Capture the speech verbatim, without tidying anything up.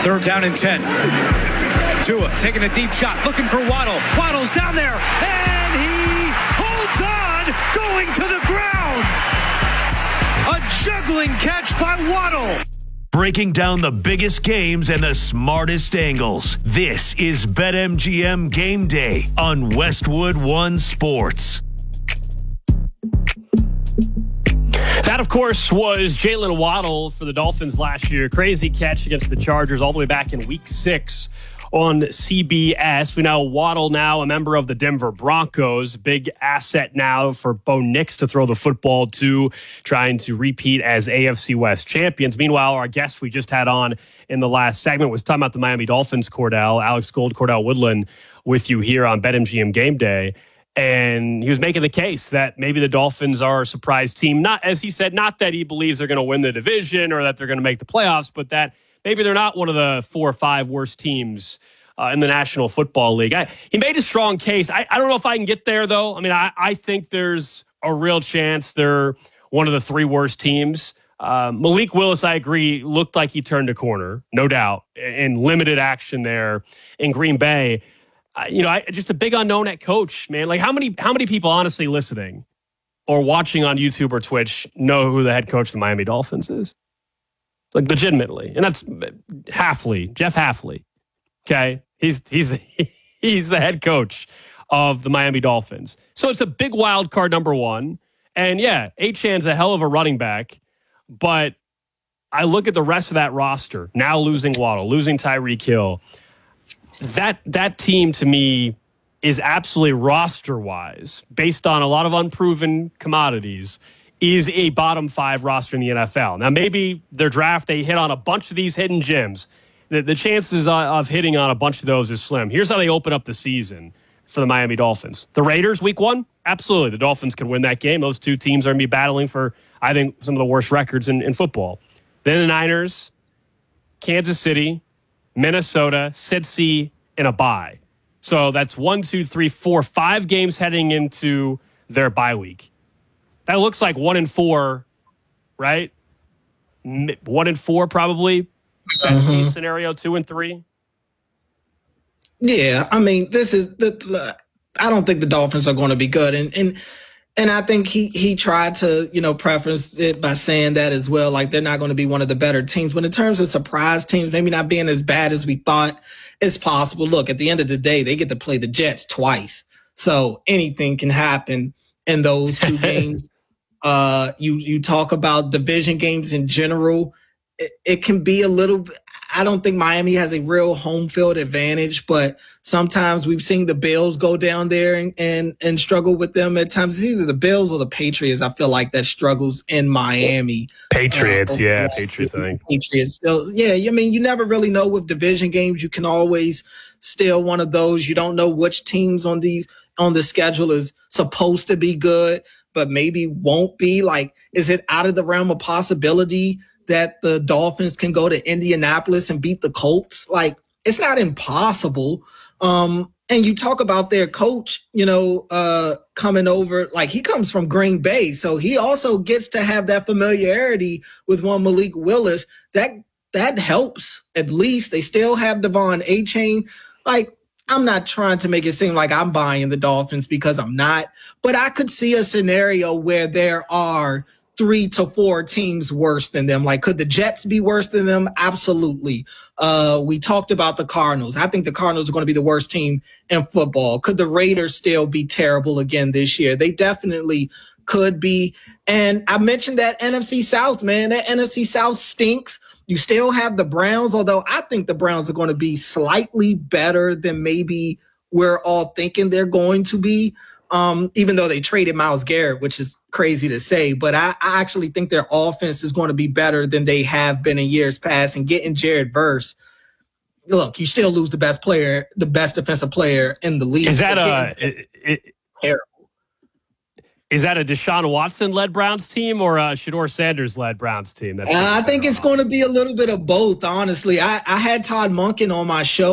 Third down and ten. Tua taking a deep shot, looking for Waddle. Waddle's down there, and he holds on, going to the ground. A juggling catch by Waddle. Breaking down the biggest games and the smartest angles. This is BetMGM Game Day on Westwood One Sports. That, of course, was Jalen Waddle for the Dolphins last year. Crazy catch against the Chargers all the way back in week six on C B S. We know Waddle now a member of the Denver Broncos. Big asset now for Bo Nix to throw the football to, trying to repeat as A F C West champions. Meanwhile, our guest we just had on in the last segment was talking about the Miami Dolphins, Cordell, Alex Gold, Cordell Woodland with you here on BetMGM Game Day. And he was making the case that maybe the Dolphins are a surprise team. Not, as he said, not that he believes they're going to win the division or that they're going to make the playoffs, but that maybe they're not one of the four or five worst teams uh, in the National Football League. I, he made a strong case. I, I don't know if I can get there, though. I mean, I, I think there's a real chance they're one of the three worst teams. Uh, Malik Willis, I agree, looked like he turned a corner, no doubt, in limited action there in Green Bay. Uh, you know, I, just a big unknown at coach, man. Like, how many how many people honestly listening or watching on YouTube or Twitch know who the head coach of the Miami Dolphins is? Like, legitimately. And that's Hafley, Jeff Hafley. Okay? He's he's the, he's the head coach of the Miami Dolphins. So it's a big wild card, number one. And, yeah, Achan's a hell of a running back. But I look at the rest of that roster, now losing Waddle, losing Tyreek Hill. That that team, to me, is absolutely roster-wise, based on a lot of unproven commodities, is a bottom five roster in the N F L. Now, maybe their draft, they hit on a bunch of these hidden gems. The, the chances of hitting on a bunch of those is slim. Here's how they open up the season for the Miami Dolphins. The Raiders, week one, absolutely. The Dolphins can win that game. Those two teams are going to be battling for, I think, some of the worst records in, in football. Then the Niners, Kansas City, Minnesota, Cincy, and a bye. So that's one, two, three, four, five games heading into their bye week. That looks like one and four, right? One and four, probably. Best case scenario, two and three. Yeah, I mean, this is the. I don't think the Dolphins are going to be good, and and and I think he he tried to you know preface it by saying that as well, like they're not going to be one of the better teams. But in terms of surprise teams, maybe not being as bad as we thought, it's possible. Look, at the end of the day, they get to play the Jets twice, so anything can happen in those two games. Uh, you you talk about division games in general. It, it can be a little. I don't think Miami has a real home field advantage, but sometimes we've seen the Bills go down there and, and, and struggle with them at times. It's either the Bills or the Patriots, I feel like, that struggles in Miami. Patriots, uh, yeah, Patriots, I think. Patriots. So, yeah, I mean, you never really know with division games. You can always steal one of those. You don't know which teams on these on the schedule is supposed to be good, but maybe won't be. Like, is it out of the realm of possibility that the Dolphins can go to Indianapolis and beat the Colts? Like, it's not impossible. Um, and you talk about their coach, you know, uh, coming over, like he comes from Green Bay. So he also gets to have that familiarity with one Malik Willis. That, that helps. At least they still have Devon Achane. Like, I'm not trying to make it seem like I'm buying the Dolphins because I'm not, but I could see a scenario where there are three to four teams worse than them. Like, could the Jets be worse than them? Absolutely. Uh, we talked about the Cardinals. I think the Cardinals are going to be the worst team in football. Could the Raiders still be terrible again this year? They definitely could be. And I mentioned that N F C South, man. That N F C South stinks. You still have the Browns, although I think the Browns are going to be slightly better than maybe we're all thinking they're going to be. Um, even though they traded Myles Garrett, which is crazy to say, but I, I actually think their offense is going to be better than they have been in years past. And getting Jared Verse, look, you still lose the best player, the best defensive player in the league. Is that a it, it, terrible? Is that a Deshaun Watson-led Browns team or a Shedeur Sanders-led Browns team? That's uh, I think it's going to be a little bit of both, honestly. I, I had Todd Monken on my show